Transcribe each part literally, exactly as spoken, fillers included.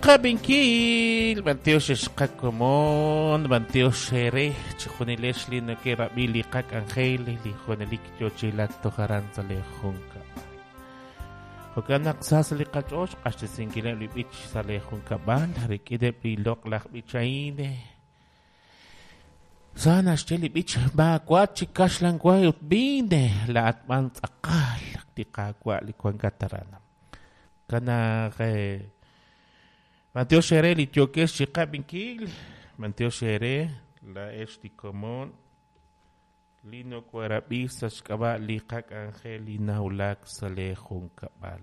Chica Binkil, Manteos Shkakomon, Manteos Shere, Chihoni Leslie, Nakera Billy Kak Angel, Lihonelik Yochilak Toharanza Lehunka. Hokanak Sasali Katosh, Ashta Singile Libich Salehunka Ban, Rikide Pilok Lak Bichaine. Sana Steli Bich Ba Quachi Kashlan Guayut Bine, La Atmans Akal, Tika Guali Quangatarana. Kana Manteo Shere li tioques chica binkil Manteo Shere la esti común lino cuarabisa skaba li kak angel li naulak sale junkabal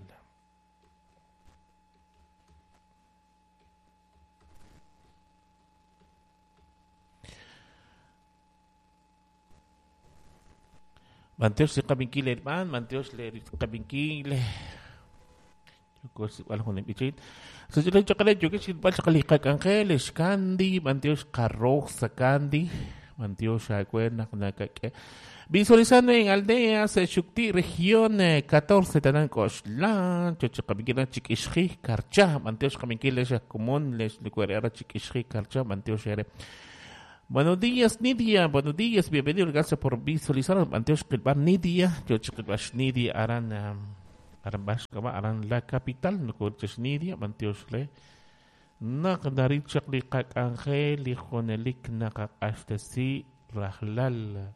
Manteo chica binkil herman Manteo Shere chica binkil Kos alhon bichin so jila chakala juga silbal sakali kak angeles kandi mantios carroz kandi mantios acuerna con la que visualizando en aldeas shukti región catorce tanan koslan chochakabigina chikishri karcha mantios kamikiles común les licuerera chikishri karcha mantios ere. Buenos días, Nidia. Buenos días, bienvenido. Gracias por visualizar. Mantios kilbar Nidia. Yo chikilbash Nidia aran aran baskaba aran la capital no coches Nidia mantios le nak dari chakli kak angel li khonelik nak astasi rahlal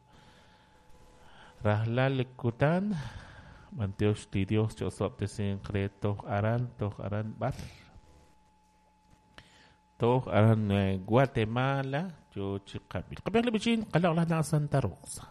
rahlal kutan mantios di Dios josop de secreto aran toh aran bar toh aran Guatemala yo chikapi kabel bichin kala la na Santa Rosa